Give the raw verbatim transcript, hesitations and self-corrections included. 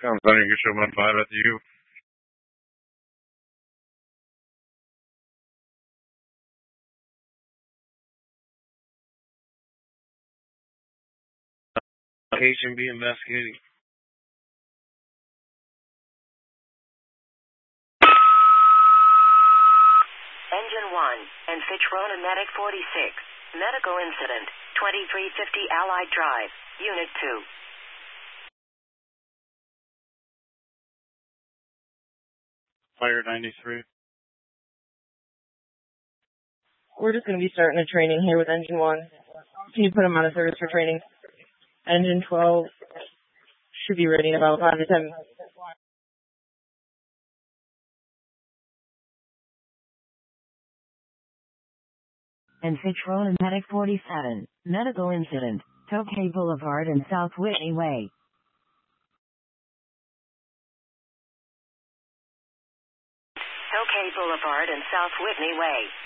Sounds like you show one five at you. Location be investigating. Engine one and Fitrona Medic forty-six. Medical incident. twenty-three fifty Allied Drive. Unit two. Fire ninety-three. We're just going to be starting a training here with Engine one. Can you put them out of service for training? Engine twelve should be ready in about five to ten. And Fitrona Medic forty-seven. Medical incident. Tokay Boulevard and South Whitney Way. Tokay Boulevard and South Whitney Way.